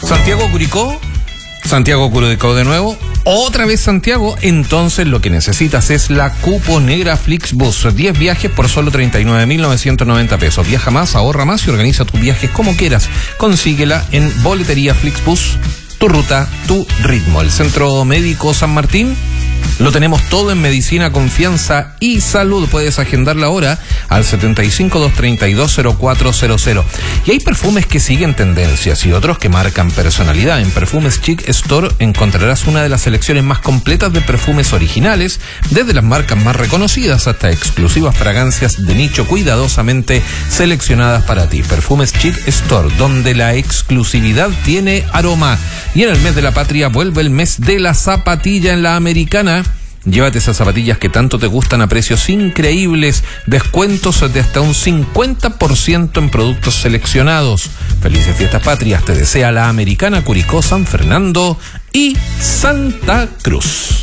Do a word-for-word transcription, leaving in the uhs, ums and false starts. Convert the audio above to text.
Santiago, Curicó. Santiago, Curicó de nuevo. Otra vez Santiago. Entonces lo que necesitas es la cuponera Flixbus. diez viajes por solo treinta y nueve mil novecientos noventa pesos. Viaja más, ahorra más y organiza tus viajes como quieras. Consíguela en Boletería Flixbus. Tu ruta, tu ritmo. El Centro Médico San Martín. Lo tenemos todo en medicina, confianza y salud. Puedes agendarla ahora al setenta y cinco, doscientos treinta y dos, cero cuatro cero cero. Y hay perfumes que siguen tendencias y otros que marcan personalidad. En Perfumes Chic Store encontrarás una de las selecciones más completas de perfumes originales, desde las marcas más reconocidas hasta exclusivas fragancias de nicho cuidadosamente seleccionadas para ti. Perfumes Chic Store, donde la exclusividad tiene aroma. Y en el mes de la patria vuelve el mes de la zapatilla en la Americana. Llévate esas zapatillas que tanto te gustan a precios increíbles, descuentos de hasta un cincuenta por ciento en productos seleccionados. Felices fiestas patrias, te desea la Americana, Curicó, San Fernando y Santa Cruz.